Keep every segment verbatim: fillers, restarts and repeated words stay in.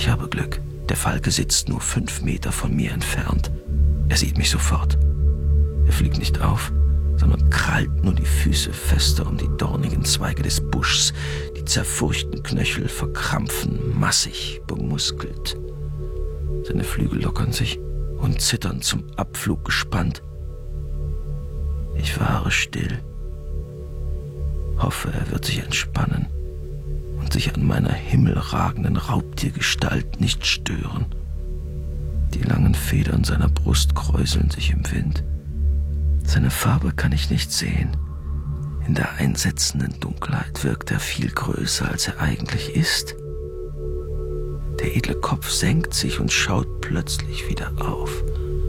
Ich habe Glück. Der Falke sitzt nur fünf Meter von mir entfernt. Er sieht mich sofort. Er fliegt nicht auf, sondern krallt nur die Füße fester um die dornigen Zweige des Buschs. Die zerfurchten Knöchel verkrampfen, massig, bemuskelt. Seine Flügel lockern sich und zittern zum Abflug gespannt. Ich fahre still, hoffe, er wird sich entspannen und sich an meiner himmelragenden Raubtiergestalt nicht stören. Die langen Federn seiner Brust kräuseln sich im Wind. Seine Farbe kann ich nicht sehen. In der einsetzenden Dunkelheit wirkt er viel größer, als er eigentlich ist. Der edle Kopf senkt sich und schaut plötzlich wieder auf.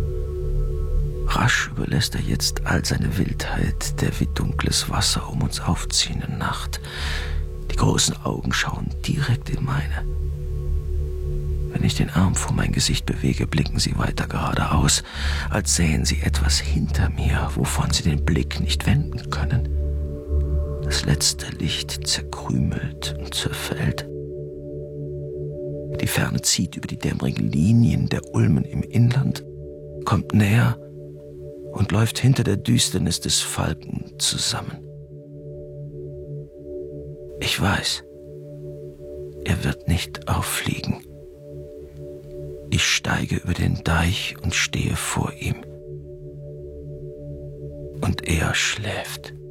Rasch überlässt er jetzt all seine Wildheit der wie dunkles Wasser um uns aufziehenden Nacht. Die großen Augen schauen direkt in meine. Wenn ich den Arm vor mein Gesicht bewege, blicken sie weiter geradeaus, als sähen sie etwas hinter mir, wovon sie den Blick nicht wenden können. Das letzte Licht zerkrümelt und zerfällt. Die Ferne zieht über die dämmerigen Linien der Ulmen im Inland, kommt näher und läuft hinter der Düsternis des Falken zusammen. Ich weiß, er wird nicht auffliegen. Ich steige über den Deich und stehe vor ihm. Und er schläft.